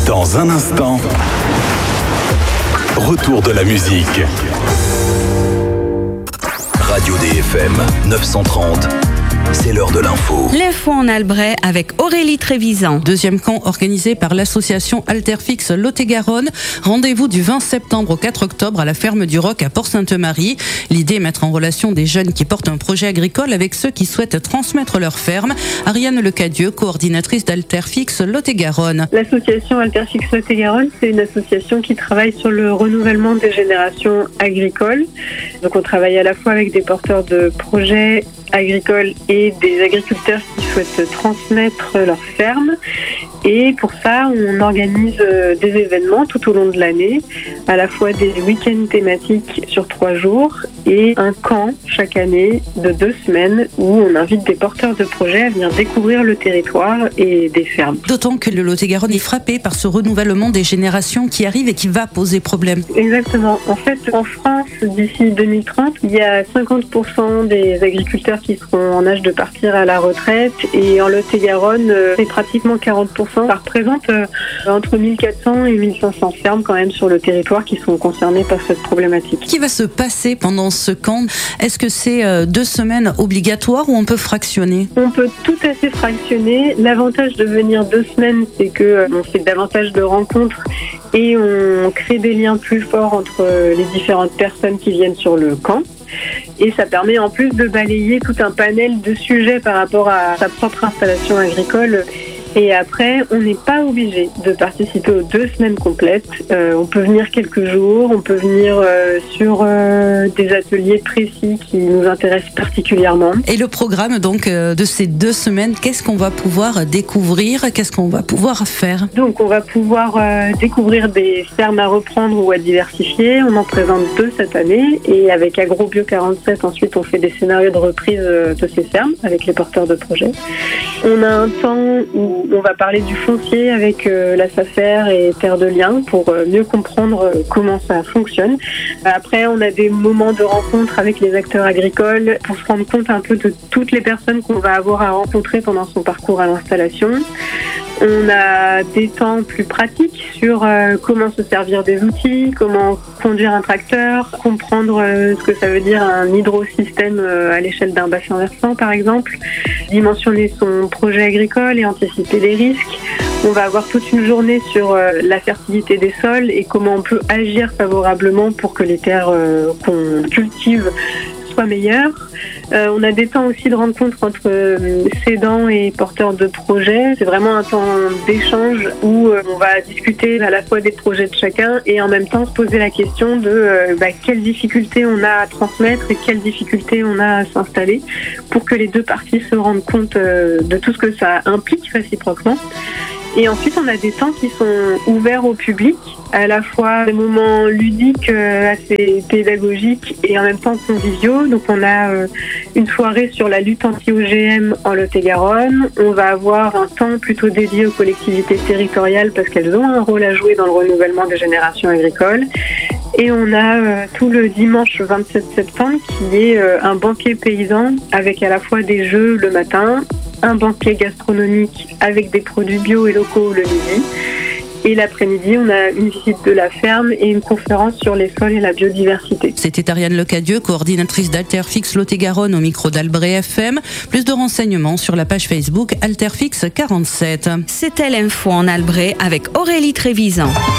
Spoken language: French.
Dans un instant, retour de la musique. Radio DFM 930. C'est l'heure de l'info. L'info en Albret avec Aurélie Trévisan. Deuxième camp organisé par l'association Alterfix Lot-et-Garonne. Rendez-vous du 20 septembre au 4 octobre à la ferme du Roc à Port-Sainte-Marie. L'idée est mettre en relation des jeunes qui portent un projet agricole avec ceux qui souhaitent transmettre leur ferme. Ariane Lecadieux, coordinatrice d'Alterfix Lot-et-Garonne. L'association Alterfix Lot-et-Garonne, c'est une association qui travaille sur le renouvellement des générations agricoles. Donc on travaille à la fois avec des porteurs de projets agricoles et des agriculteurs qui souhaitent transmettre leur ferme. Et pour ça, on organise des événements tout au long de l'année, à la fois des week-ends thématiques sur 3 jours et un camp chaque année de 2 semaines où on invite des porteurs de projets à venir découvrir le territoire et des fermes. D'autant que le Lot-et-Garonne est frappé par ce renouvellement des générations qui arrive et qui va poser problème. Exactement. En fait, en France, d'ici 2030, il y a 50% des agriculteurs qui seront en âge de partir à la retraite et en Lot-et-Garonne, c'est pratiquement 40%. Ça représente entre 1400 et 1500 fermes quand même sur le territoire qui sont concernées par cette problématique. Qu'est-ce qui va se passer pendant ce camp ? Est-ce que c'est 2 semaines obligatoires ou on peut fractionner ? On peut tout à fait fractionner. L'avantage de venir 2 semaines, c'est qu'on fait davantage de rencontres et on crée des liens plus forts entre les différentes personnes qui viennent sur le camp. Et ça permet en plus de balayer tout un panel de sujets par rapport à sa propre installation agricole. Et après, on n'est pas obligé de participer aux 2 semaines complètes. On peut venir quelques jours, on peut venir sur des ateliers précis qui nous intéressent particulièrement. Et le programme donc de ces 2 semaines, qu'est-ce qu'on va pouvoir découvrir ? Qu'est-ce qu'on va pouvoir faire ? Donc on va pouvoir découvrir des fermes à reprendre ou à diversifier. On en présente 2 cette année. Et avec AgroBio 47, ensuite on fait des scénarios de reprise de ces fermes avec les porteurs de projets. On a un temps où on va parler du foncier avec la SAFER et Terre de Liens pour mieux comprendre comment ça fonctionne. Après, on a des moments de rencontre avec les acteurs agricoles pour se rendre compte un peu de toutes les personnes qu'on va avoir à rencontrer pendant son parcours à l'installation. On a des temps plus pratiques sur comment se servir des outils, comment conduire un tracteur, comprendre ce que ça veut dire un hydrosystème à l'échelle d'un bassin versant par exemple, dimensionner son projet agricole et anticiper les risques. On va avoir toute une journée sur la fertilité des sols et comment on peut agir favorablement pour que les terres qu'on cultive soient meilleures. On a des temps aussi de rencontre entre cédants et porteurs de projets. C'est vraiment un temps d'échange où on va discuter à la fois des projets de chacun et en même temps se poser la question de quelles difficultés on a à transmettre et quelles difficultés on a à s'installer pour que les 2 parties se rendent compte de tout ce que ça implique réciproquement. Et ensuite, on a des temps qui sont ouverts au public, à la fois des moments ludiques assez pédagogiques et en même temps conviviaux. Donc on a une soirée sur la lutte anti-OGM en Lot-et-Garonne. On va avoir un temps plutôt dédié aux collectivités territoriales parce qu'elles ont un rôle à jouer dans le renouvellement des générations agricoles. Et on a tout le dimanche 27 septembre qui est un banquet paysan avec à la fois des jeux le matin, un banquet gastronomique avec des produits bio et locaux le midi. Et l'après-midi, on a une visite de la ferme et une conférence sur les sols et la biodiversité. C'était Ariane Lecadieux, coordinatrice d'Alterfix Lot-et-Garonne au micro d'Albret FM. Plus de renseignements sur la page Facebook Alterfix 47. C'était l'info en Albret avec Aurélie Trévisan.